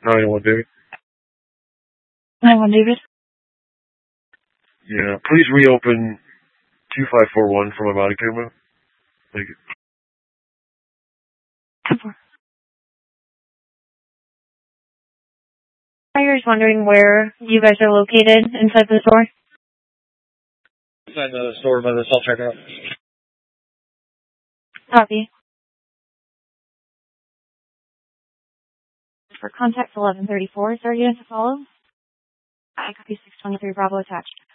911 David. 911 David. Yeah, please reopen 2541 for my body camera. Thank you. 10-4. I was wondering where you guys are located inside the store. Inside the store by the self-checkout. Copy. For contact 1134, is there a unit to follow? I copy 623 Bravo attached.